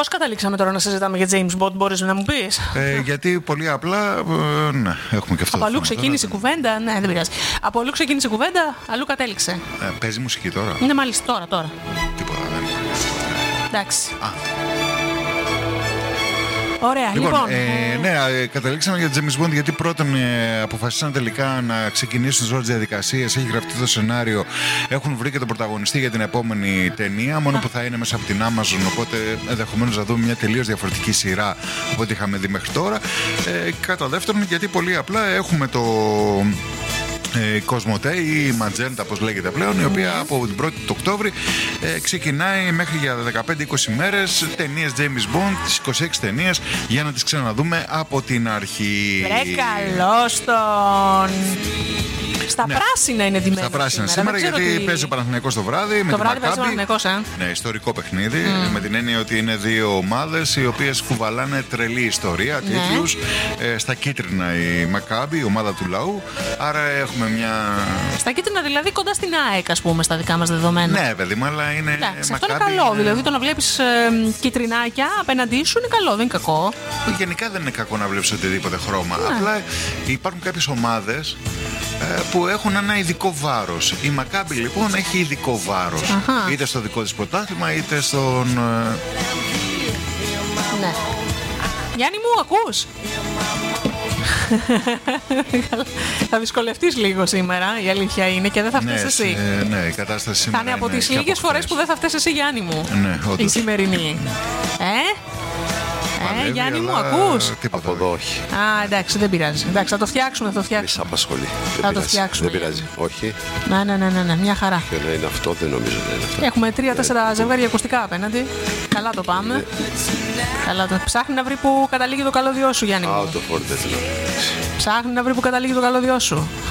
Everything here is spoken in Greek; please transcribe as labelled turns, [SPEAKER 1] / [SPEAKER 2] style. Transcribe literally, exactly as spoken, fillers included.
[SPEAKER 1] Πώς καταλήξαμε τώρα να συζητάμε για James Bond, μπορείς να μου πεις?
[SPEAKER 2] Ε, γιατί πολύ απλά, ε, ναι, έχουμε και αυτό.
[SPEAKER 1] Από αλλού ξεκίνησε η κουβέντα, ναι, δεν πειράζει. Από αλλού ξεκίνησε η κουβέντα, αλλού κατέληξε.
[SPEAKER 2] Ε, παίζει μουσική τώρα.
[SPEAKER 1] Ναι, μάλιστα, τώρα, τώρα.
[SPEAKER 2] Τίποτα δεν είναι.
[SPEAKER 1] Εντάξει.
[SPEAKER 2] Α.
[SPEAKER 1] Ωραία,
[SPEAKER 2] Λοιπόν,
[SPEAKER 1] λοιπόν.
[SPEAKER 2] Ε, ναι, καταλήξαμε για James Bond γιατί πρώτον ε, αποφασίσαν τελικά να ξεκινήσουν τις όλες τις διαδικασίες. Έχει γραφτεί το σενάριο, έχουν βρει και τον πρωταγωνιστή για την επόμενη ταινία. Μόνο που θα είναι μέσα από την Amazon. Οπότε ενδεχομένως να δούμε μια τελείως διαφορετική σειρά από ό,τι είχαμε δει μέχρι τώρα. Ε, κατά δεύτερον, γιατί πολύ απλά έχουμε το. Ε, η Κοσμοτέ ή η Ματζέντα, όπως λέγεται πλέον, η οποία από την πρώτη του Οκτώβρη ε, ξεκινάει μέχρι για δεκαπέντε είκοσι μέρες ταινίες James Bond, τις είκοσι έξι ταινίες, για να τις ξαναδούμε από την αρχή.
[SPEAKER 1] Βρε καλώς τον. Στα
[SPEAKER 2] ναι.
[SPEAKER 1] πράσινα είναι ντυμένο.
[SPEAKER 2] Στα πράσινα σήμερα, σήμερα γιατί τι... παίζει ο Παναθηναϊκός το βράδυ.
[SPEAKER 1] Το
[SPEAKER 2] με
[SPEAKER 1] βράδυ παίζει ο Παναθηναϊκός, ε.
[SPEAKER 2] Ναι, ιστορικό παιχνίδι.
[SPEAKER 1] Mm.
[SPEAKER 2] Με την έννοια ότι είναι δύο ομάδες οι οποίες κουβαλάνε τρελή ιστορία,
[SPEAKER 1] ναι.
[SPEAKER 2] τίτλους. Ε, στα κίτρινα η Μακάμπι, η ομάδα του λαού. Άρα έχουμε μια.
[SPEAKER 1] Στα κίτρινα δηλαδή κοντά στην ΑΕΚ, ας πούμε, στα δικά μας δεδομένα.
[SPEAKER 2] Ναι, παιδί μου, αλλά είναι.
[SPEAKER 1] Εντάξει, αυτό είναι καλό. Είναι... Δηλαδή το να βλέπεις ε, κιτρινάκια απέναντί σου είναι καλό, δεν είναι κακό.
[SPEAKER 2] Γενικά δεν είναι κακό να βλέπεις οτιδήποτε χρώμα.
[SPEAKER 1] Ναι.
[SPEAKER 2] Απλά υπάρχουν κάποιες ομάδες που έχουν ένα ειδικό βάρος. Η Μακάμπι λοιπόν έχει ειδικό βάρος.
[SPEAKER 1] Αχα.
[SPEAKER 2] Είτε στο δικό της πρωτάθλημα είτε στον.
[SPEAKER 1] Ναι. Γιάννη μου, ακούς? Θα δυσκολευτείς λίγο σήμερα, η αλήθεια είναι, και δεν θα φταίς
[SPEAKER 2] ναι,
[SPEAKER 1] εσύ.
[SPEAKER 2] Ε, ναι, η κατάσταση σήμερα
[SPEAKER 1] θα είναι από
[SPEAKER 2] είναι
[SPEAKER 1] τις λίγες φορές που δεν θα φταίς εσύ, Γιάννη μου.
[SPEAKER 2] Ναι, όντως.
[SPEAKER 1] Η σημερινή. Ε?
[SPEAKER 2] Παλεύει,
[SPEAKER 1] Ε, Γιάννη μου,
[SPEAKER 2] αλλά...
[SPEAKER 1] ακούς?
[SPEAKER 3] Από εδώ όχι.
[SPEAKER 1] Α, εντάξει, δεν πειράζει. Εντάξει, θα το φτιάξουμε, θα το φτιάξουμε.
[SPEAKER 3] Μη σ' απασχολεί.
[SPEAKER 1] Θα
[SPEAKER 3] δεν
[SPEAKER 1] το
[SPEAKER 3] πειράζει.
[SPEAKER 1] φτιάξουμε.
[SPEAKER 3] Δεν πειράζει. Όχι.
[SPEAKER 1] Ναι, ναι, ναι, ναι, ναι, μια χαρά.
[SPEAKER 3] Και να είναι αυτό, δεν νομίζω να είναι αυτό.
[SPEAKER 1] Έχουμε τρία-τέσσερα ζευγάρια ακουστικά απέναντι. Καλά το πάμε. Ναι. Καλά το. Ψάχνει να βρει που καταλήγει το καλώδιό σου, Γιάννη μου.
[SPEAKER 3] Α, το φόρτο δεν θέλω.
[SPEAKER 1] Ψάχνει να βρει που καταλήγει το καλώδιό σου.